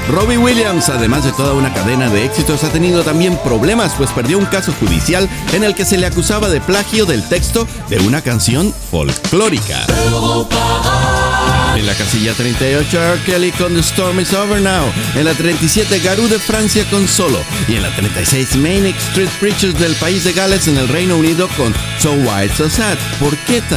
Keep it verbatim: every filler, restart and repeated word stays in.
Robbie Williams, además de toda una cadena de éxitos, ha tenido también problemas, pues perdió un caso judicial en el que se le acusaba de plagio del texto de una canción folclórica. En la casilla treinta y ocho, R. Kelly con The Storm Is Over Now. En la treinta y siete, Garou de Francia con Solo. Y en la treinta y seis, Manic Street Preachers del país de Gales en el Reino Unido con So Wild So Sad. ¿Por qué tan